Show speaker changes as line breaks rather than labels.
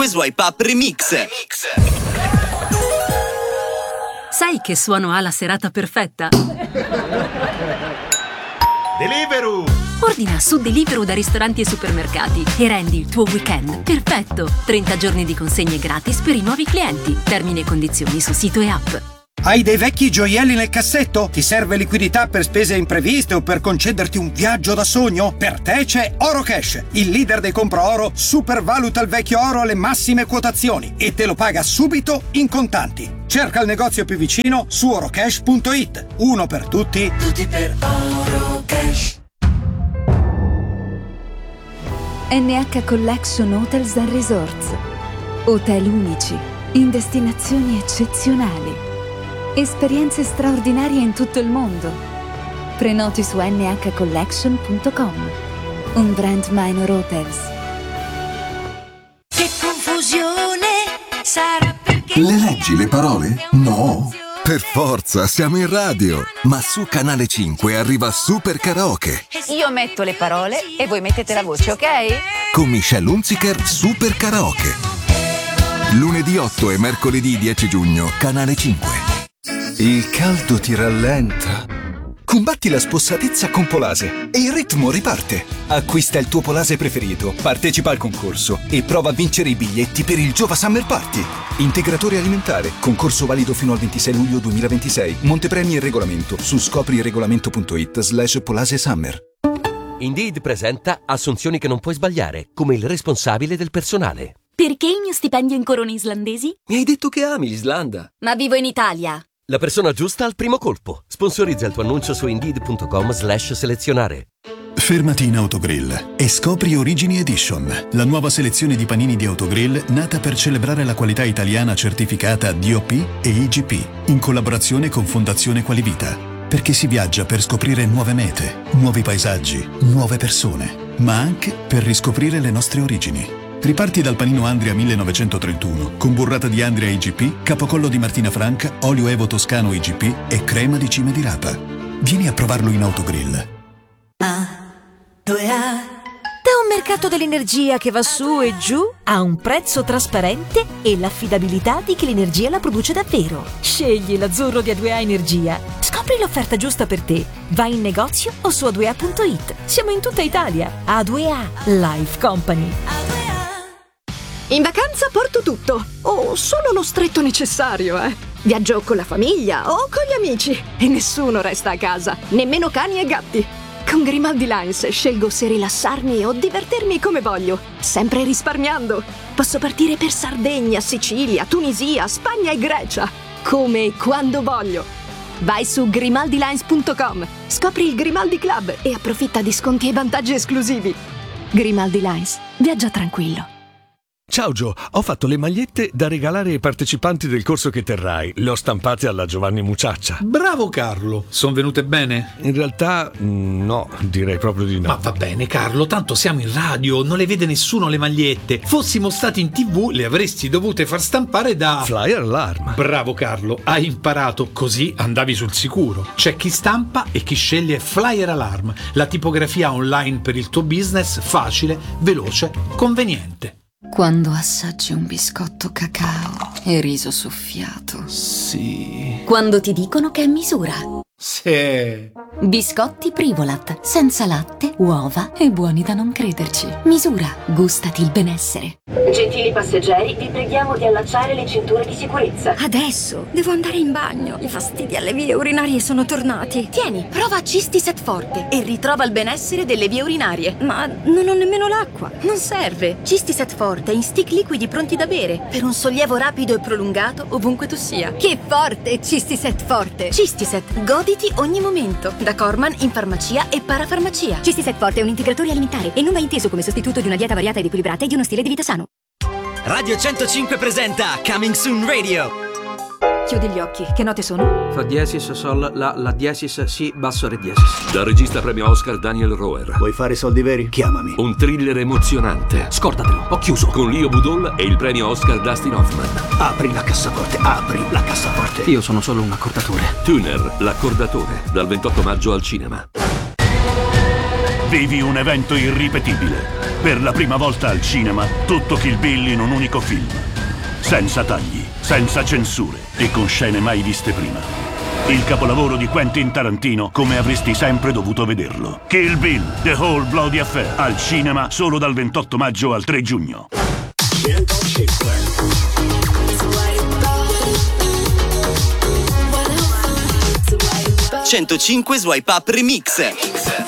5 Swipe Up Remix.
Sai che suono ha la serata perfetta?
Deliveroo!
Ordina su Deliveroo da ristoranti e supermercati e rendi il tuo weekend perfetto. 30 giorni di consegne gratis per i nuovi clienti. Termini e condizioni su sito e app.
Hai dei vecchi gioielli nel cassetto? Ti serve liquidità per spese impreviste o per concederti un viaggio da sogno? Per te c'è Orocash, il leader dei compra oro, supervaluta il vecchio oro alle massime quotazioni e te lo paga subito in contanti. Cerca il negozio più vicino su orocash.it. Uno per tutti, tutti per Orocash.
NH Collection Hotels and Resorts. Hotel unici, in destinazioni eccezionali. Esperienze straordinarie in tutto il mondo. Prenoti su nhcollection.com. Un brand Minor Hotels.
Che confusione sarà perché...
Le leggi le parole? No. Per forza, siamo in radio. Ma su Canale 5 arriva Super Karaoke.
Io metto le parole e voi mettete la voce, ok?
Con Michelle Hunziker, Super Karaoke. Lunedì 8 e mercoledì 10 giugno, Canale 5.
Il caldo ti rallenta. Combatti la spossatezza con Polase e il ritmo riparte. Acquista il tuo Polase preferito, partecipa al concorso e prova a vincere i biglietti per il Giova Summer Party. Integratore alimentare, concorso valido fino al 26 luglio 2026. Montepremi e regolamento su scopriregolamento.it/Polase Summer.
Indeed presenta assunzioni che non puoi sbagliare, come il responsabile del personale.
Perché il mio stipendio in corone islandesi?
Mi hai detto che ami l'Islanda.
Ma vivo in Italia.
La persona giusta al primo colpo. Sponsorizza il tuo annuncio su Indeed.com/selezionare.
Fermati in Autogrill e scopri Origini Edition, la nuova selezione di panini di Autogrill nata per celebrare la qualità italiana certificata DOP e IGP, in collaborazione con Fondazione Qualivita. Perché si viaggia per scoprire nuove mete, nuovi paesaggi, nuove persone, ma anche per riscoprire le nostre origini. Riparti dal panino Andria 1931, con burrata di Andria IGP, capocollo di Martina Franca, olio Evo Toscano IGP e crema di cime di rapa. Vieni a provarlo in Autogrill.
Da un mercato dell'energia che va su e giù a un prezzo trasparente e l'affidabilità di chi l'energia la produce davvero. Scegli l'azzurro di A2A Energia. Scopri l'offerta giusta per te. Vai in negozio o su a2a.it. Siamo in tutta Italia. A2A Life Company.
In vacanza porto tutto, o solo lo stretto necessario, Viaggio con la famiglia o con gli amici e nessuno resta a casa, nemmeno cani e gatti. Con Grimaldi Lines scelgo se rilassarmi o divertirmi come voglio, sempre risparmiando. Posso partire per Sardegna, Sicilia, Tunisia, Spagna e Grecia, come e quando voglio. Vai su grimaldilines.com, scopri il Grimaldi Club e approfitta di sconti e vantaggi esclusivi. Grimaldi Lines, viaggia tranquillo.
Ciao Gio, ho fatto le magliette da regalare ai partecipanti del corso che terrai. Le ho stampate alla Giovanni Muciaccia.
Bravo Carlo, sono venute bene?
In realtà no, direi proprio di no.
Ma va bene Carlo, tanto siamo in radio, non le vede nessuno le magliette. Fossimo stati in TV le avresti dovute far stampare da
Flyer Alarm.
Bravo Carlo, hai imparato, così andavi sul sicuro. C'è chi stampa e chi sceglie Flyer Alarm, la tipografia online per il tuo business facile, veloce, conveniente.
Quando assaggi un biscotto cacao e riso soffiato.
Sì.
Quando ti dicono che è misura.
Sì.
Biscotti Privolat, senza latte, uova e buoni da non crederci. Misura, gustati il benessere.
Gentili passeggeri, vi preghiamo di allacciare le cinture di sicurezza.
Adesso devo andare in bagno. I fastidi alle vie urinarie sono tornati.
Tieni, prova Cistiset Forte e ritrova il benessere delle vie urinarie.
Ma non ho nemmeno l'acqua.
Non serve. Cistiset Forte è in stick liquidi pronti da bere per un sollievo rapido e prolungato ovunque tu sia.
Che forte Cistiset Forte!
Cistiset, goditi ogni momento. Da Corman in farmacia e parafarmacia.
Cistiset Forte è un integratore alimentare e non va inteso come sostituto di una dieta variata ed equilibrata e di uno stile di vita sano.
Radio 105 presenta Coming Soon Radio.
Chiudi gli occhi, che note sono?
Fa diesis, sol, la diesis, si, basso, re diesis.
Dal regista premio Oscar Daniel Roher.
Vuoi fare soldi veri? Chiamami.
Un thriller emozionante.
Scordatelo, ho chiuso.
Con Leo Budol e il premio Oscar Dustin Hoffman.
Apri la cassaforte, apri la cassaforte.
Io sono solo un accordatore.
Tuner, l'accordatore, dal 28 maggio al cinema.
Vivi un evento irripetibile. Per la prima volta al cinema, tutto Kill Bill in un unico film. Senza tagli, senza censure e con scene mai viste prima. Il capolavoro di Quentin Tarantino come avresti sempre dovuto vederlo. Kill Bill, The Whole Bloody Affair. Al cinema solo dal 28 maggio al 3 giugno.
105 Swipe Up Remix.